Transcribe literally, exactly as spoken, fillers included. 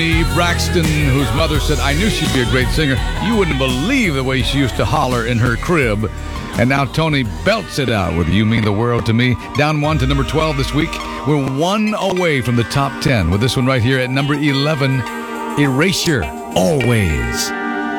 Braxton, whose mother said, I knew she'd be a great singer. You wouldn't believe the way she used to holler in her crib. And now Tony belts it out with You Mean the World to Me. Down one to number twelve this week. We're one away from the top ten with this one right here at number eleven, Erasure, Always.